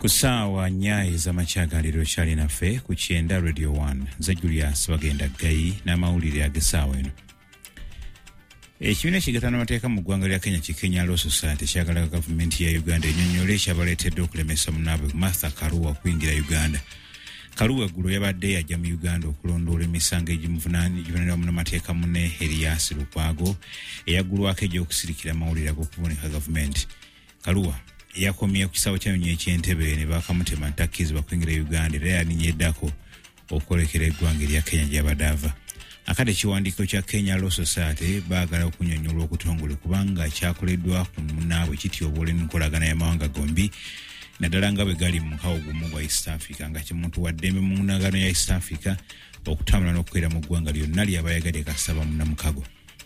Kusawa nyayi za machagaliro chali naffe ku Kyenda Radio 1 za Julius bagenda gayi n'amawulire agesaawa eno. Ekibiina ekigattana amateeka mu ggwanga lya Kenya Kenya Law Society kyagala gavumenti ya Uganda ennyonnyole ekyabaleetedde okulemesa munaabwe Martha Karua okuyingira Uganda. Karua eggulo yabadde yajja mu Uganda okulondoola emisango egimuvunaanibwa munnamateeka munne Erias Lukwago eyaggulwako egy'okusirikira amawulire ag'okuboneka gavumenti. Karua yakomye ku kisawo ky'anyonyi eky'Entebbe ne bakamutema ntakkizibwa kuyingira Uganda era yaninyeddako okwolekera eggwanga erya Kenya gy'abadde ava. Akade kiwandiiko kya Kenya Law Society baagala okunnyonnyola okutongole kubanga kyakoleddwa ku munnaabwe kityoboola enkolagana y'amawanga gombi naddala nga bwe gali mu mukawo gumu gwa East Africa nga kimuntu wa ddembe mu nnaagano ya East Africa okutambula n'okubeera mu ggwanga lyonna ly'abayagadde kasaba munnamukago.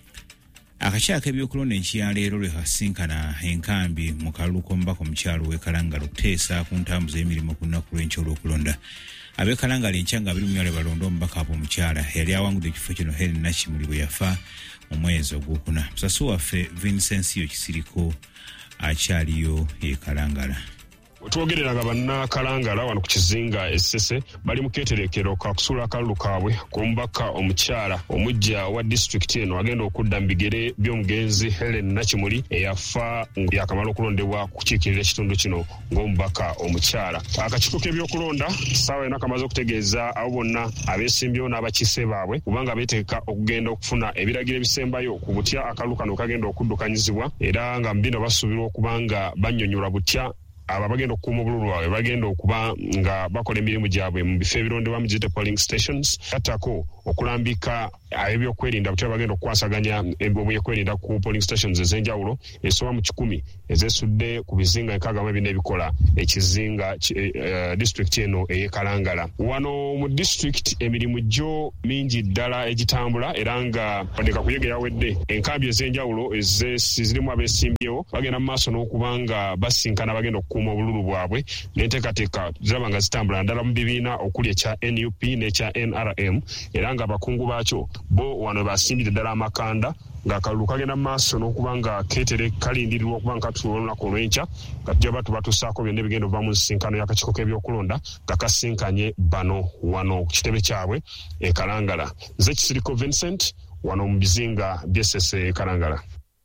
Akakyaka ebyokulonda enkyaleero lwe kasinkana enkambi mu kalulu k'omubaka omukyalo w'Ekalangala okuteesa ku ntambuza y'emirimu ku lunaku lw'enkya olw'okulonda. Ab'Ekalangala enkya nga 24 balonda omubaka abo omukyala yali awangudde ekifo kino Helen Nakimuli bwe yafa mu mwezi ogwokuna. Musasi waffe Vincensio Kisiriko akyaliyo Ekalangala. Twogereraga bannakalangala wano ku kizinga Essese bali mu keeterekero ka kusuula akalulu kaabwe ku mubaka omukyala omujja wa disitulikiti eno agenda okudda mu bigere by'omugenzi Helen Nakimuli eyafa yakamala okulondebwa kukiikirira ekitundu kino ng'omubaka omukyala. Akakiiko k'ebyokulonda ssaawa eno kamaze okutegeeza abo bonna abeesimbyewo n'abakiise baabwe kubanga beeteeka okugenda okufuna ebiragiro ebisembayo ku butya akalulu kano kagenda okuddukanyizibwa era nga mu bino basuubirwa okuba nga bannyonnyola butya aba bagenda okukuuma obululu bwabwe bagenda okuba nga bakola emirimu gyabwe mu bifo ebirondebwamu gite polling stations katako okulambika ebyokwerinda butya bagenda okukwasaganya ebyokwerinda ku polling stations ez'enjawulo esoba mu 100 ezesudde ku bizinga 64 ebikola ekizinga district eno ey'Ekalangala. Wano mu district emirimu gyo mingi ddala egitambula era nga bandeka kuyege yawedde enkambi ez'enjawulo zirimu abeesimbyewo bagenda mu maaso n'okuba nga basinkana bagenda okukuuma obululu bwabwe n'enteekateeka ziraba nga zitambula naddala mu bibiina okuli ekya NUP n'ekya NRM era nga abakungu baakyo bo wano basimbidde ddala amakanda ng'akalulu kagenda mu maaso n'okuba nga kalindirirwa okuba nga katuula olunaku olw'enkya nga tujja batusaako byonna ebigenda okuva mu nsinkano y'akakiiko k'ebyokulonda nga kasinkanye bano wano ku kitebe kyabwe Ekalangala. Nze Kisiriko Vincent wano mu bizinga by'Essese Ekalangala.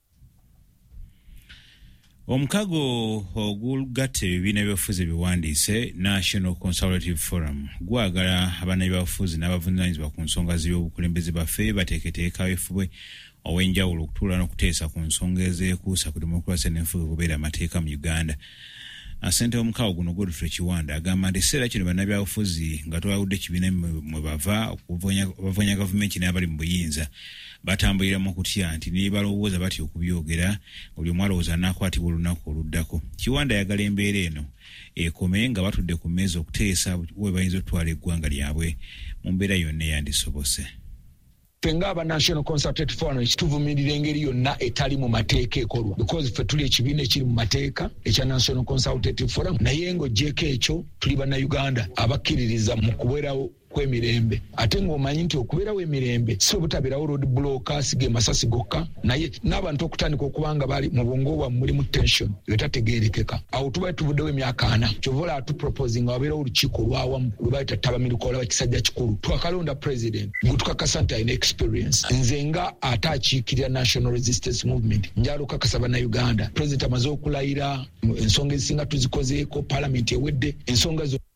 Omukago ogugatta ebibiina by'obufuzi ebiwandiise National Consultative Forum gwagala abannaby'obufuzi n'abavunaanyizibwa ku nsonga z'ebyobukulembeze baffe bateeketeeka efubwe ow'enjawulo okutuula n'okuteesa ku nsonga ezeekuusa ku demokrasi n'enfuga kubeera amateeka mu Uganda. Ssentebe w'omukago guno Godfrey Kiwanda agamba nti ekiseera kino bannabyabufuzi nga twawudde ekibiina mwe bava okuvoonya gavumenti n'abali mu buyinza batambulira mu kutya nti ne balowooza batya okubyogera buli omu alowooza anaakwatibwa olunaku oluddako. Kiwanda ayagala embeera eno ekome nga batudde ku mmeeza okuteesa we bayinza okutwala eggwanga lyabwe mu mbeera yonna eyandisobose. Fenga aba National Consultative Forum ekituvumirira engeri yonna etali mu mateeka ekolwa because ffe tuli ekibiina ekiri mu mateeka ekya National Consultative Forum naye ng'oggyeko ekyo tuli bannayuganda abakkiririza mu kubeerawo kw'emirembe ate ng'omanyi nti okubeerawo emirembe si obutabeerawo road blockers ge masasi gokka naye n'abantu okutandika okuba nga bali mu bwongo bwabwe mulimu tension etategeerekeka awo tuba tuvuddewo emyaka 4 kyovola atuproposing nga wabeerawo olukiiko lwawamu lwe bayita tabamirukola bakisajja kikulu twakalonda president gwe tukakasa nti alina experience nze nga ate akiikirira National Resistance Movement njala okukakasa bannayuganda president amaze okulayira ensonga ezisinga tuzikozeeko parliament ewedde ensonga zo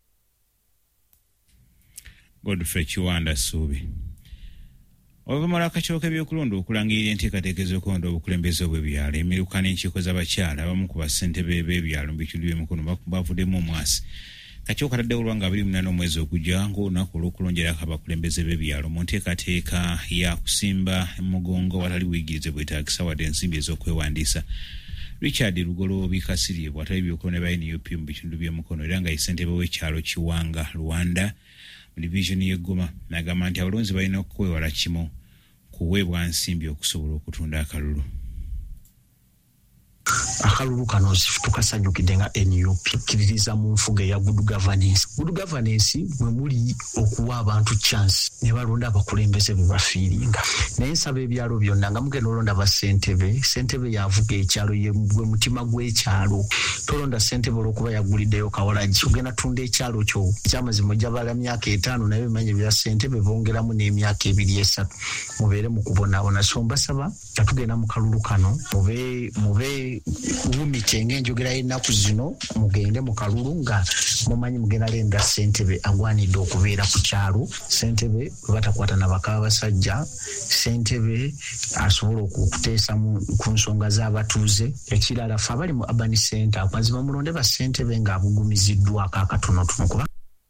Godfrey Kiwanda Subi. Oluvannyuma lw'akakiiko k'ebyokulonda okulangirira enteekateeka ez'okulonda obukulembeze obw'ebyalo emiruka n'enkiiko z'abakyala abamu ku bassentebe b'ebyalo mu bitundu by'emikono bavuddemu omwasi. Akakiiko kataddewo olwanga 28 omwezi ogujja ng'olunaku olw'okulongerako abakulembeze b'ebyalo mu nteekateeka ya kusimba emugongo watali buyigirize bwetaagisa wadde ensimbi ez'okwewandiisa. Richard Lugoloobi Kasirye bw'atali ebyokulonda bya NUP mu bitundu by'emikono era nga ye ssentebe w'ekyalo Kiwanga Rwanda division y'Eggoma n'agamba nti abalonzi balina okwewala kimo kuweebwa nsimbi okusobola okutunda akalulu. akalulu kano tukasanyukidde nga NUP kiririza mu nfuga ya good governance. Good governance mwe muli okuwa abantu chance ne balonda abakulembeze be bafiiringa. Naye nsaba ebyalo byonna nga mugenda olonda ba Ssentebe yavuga ekyalo ye gwe mutima gw'ekyalo. Tolonda Ssentebe olwokuba yaguliddeyo kawalagi ogenda tunda ekyalo kyo ekyamazima ojjabala myaka 5 naye bimanye bya Ssentebe bongeramu n'emyaka 2-3 mubeere mu kubonaabona. So mbasaba katugenda mu kalulu kano mube wumite ng'enjogera y'ennaku zino mugende mu kalulu nga mumanyi mugenda lenda Ssentebe agwanidde okubeera ku kyalo. Ssentebe batakwata na bakaba basajja. Ssentebe asobola okuteesa ku nsonga z'abatuuze. Ekirala fe abali mu urban center mazima mulonde ba Ssentebe ng'abugumiziddwako akatonotono kuba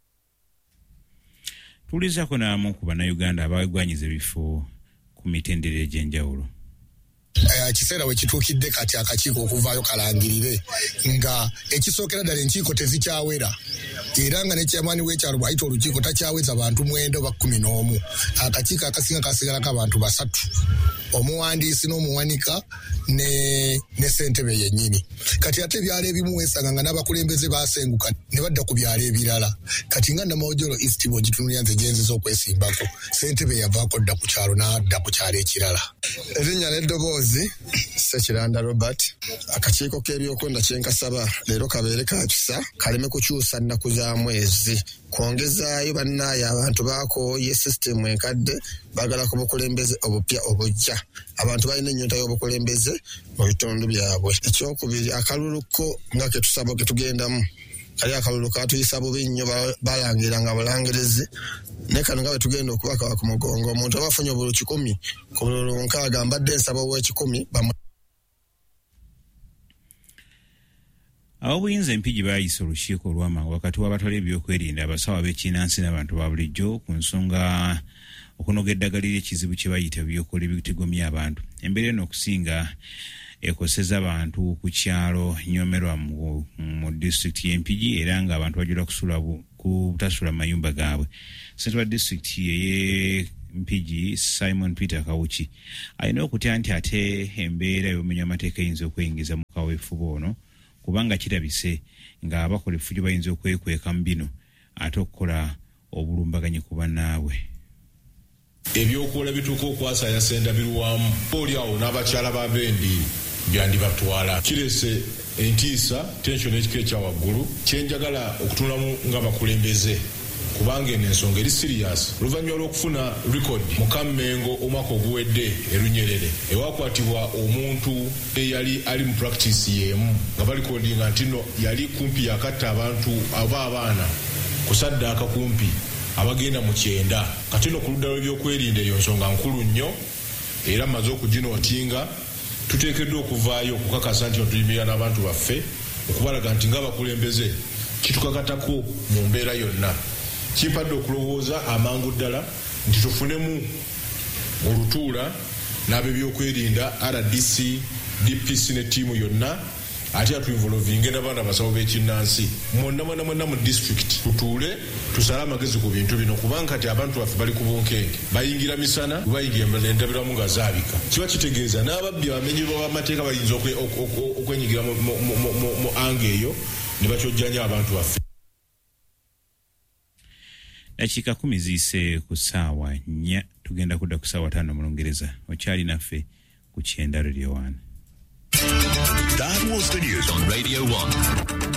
tulizaako n'amu ku bannayuganda abagwanyiza ebifo ku mitendera egy'enjawulo. Kiseera we kituukidde kati akakiiko okuvaayo kalangirire nga ekisookera ddala enkiiko tezikyawera era nga ne kyamaani w'ekyalo bw'ayita olukiiko takyaweza bantu 9 oba 11. Akakiiko akasinga kasigalako abantu 3, omuwandiisi n'omuwanika ne Ssentebe yennyini. Kati ate ebyalo ebimu weesanga nga n'abakulembeze baasenguka ne badda ku byalo ebirala. Kati nga Namawojolo East bw'ogitunuulira nze gyenziza okwesimbako, Ssentebe yavaako dda ku kyalo n'adda ku kyalo ekirala. Erinnya n'eddoboozi Ssekiranda Robert. Akakiiko k'ebyokwenda kye nkasaba leero kabeere ka kisa kaleme kukyusa nnaku za mwezi. Kwongezaayo bannaaye abantu baakooye sisitemu enkadde baagala ku bukulembeze obupya obujja. Abantu balina ennyonta y'obukulembeze mu bitundu byabwe. Ekyokubiri akaluluko nga ke tusaba ke tugendamu kali akalulu katuyisa bubi nnyo balangira nga bulangirizi ne kano nga bwe tugenda okubaka ku mugongo omuntu aba afunye obululu 10 ku bululu 6 mbadde nsaba ow'e10 Ab'obuyinza empigi baayisa olukiiko olw'amangu wakati w'abatwala ebyokwerinda abasawo ab'ekinnansi n'abantu ba bulijjo ku nsonga okunoga eddagala ly'ekizibu kye bayita byokola ebitigomya abantu. Embeera eno okusinga ekoseza abantu ku kyalo nyomerwa mu disitulikiti y'Empigi era nga abantu bajula kutasula mayumba gaabwe. Ssentebe wa disitulikiti ey'Empigi Simon Peter Kawuki alina okutya nti ate embeera y'obumenya amateeka eyinza okweyingiza mu kaweefube ono kubanga kirabise nga abakola effujo bayinza okwekweka mu bino ate okukola obulumbaganyi ku bannaabwe. Ebyokukola bituuka okwasaayasenda birwamu oli awo n'abakyala b'abendi byandibatwala kirese entiisa tension ekika ekya waggulu kyenjagala okutunulamu ng'abakulembeze kubanga eno ensonga eri serious. Oluvannyuma lw'okufuna record mu Kammengo omwaka oguwedde erunyerere ewakwatibwa omuntu eyali ali mu practice y'emu nga balikodinga nti no yali kumpi yakatta abantu abaana kusaddaaka kumpi abagenda mu 9. Kati no ku ludda lw'ebyokwerinda eyo nsonga nkulu nnyo era maze okuginootinga tuteekeddwa okuvaayo okukakasa nti tuyimirira n'abantu baffe okubalaga nti ng'abakulembeze kitukakatako mu mbeera yonna. Kimpadde okulowooza amangu ddala nti tufunemu olutuula n'ab'ebyokwerinda RDC DPC ne ttiimu yonna ate atuinvolvinge n'abaana basawo b'ekinnansi mwonna mu district tutuule tusale amagezi ku bintu bino kubanga kati abantu baffe bali ku bunkenge bayingira misana bayingira endabiramu nga zaabika. Kiba kitegeeza n'ababbi abamenyi b'amateeka bayinza okwenyigira mu anga eyo ne bakyojjanya abantu baffe. Dakiika 10 ziise ku ssaawa 4 tugenda kudda ku ssaawa 5 mu Lungereza. Okyali naffe ku Kyenda Radio 1. That was the news on Radio 1.